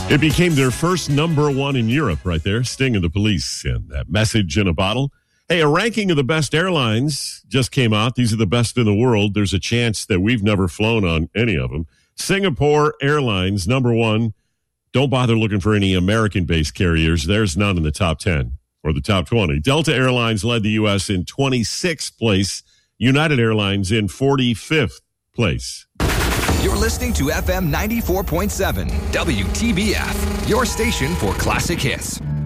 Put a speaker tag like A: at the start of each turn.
A: It became their first number one in Europe right there, Sting and the Police, and that message in a bottle. Hey, a ranking of the best airlines just came out. These are the best in the world. There's a chance that we've never flown on any of them. Singapore Airlines, number one. Don't bother looking for any American-based carriers. There's none in the top 10 or the top 20. Delta Airlines led the U.S. in 26th place. United Airlines in 45th place.
B: You're listening to FM 94.7, WTBF, your station for classic hits.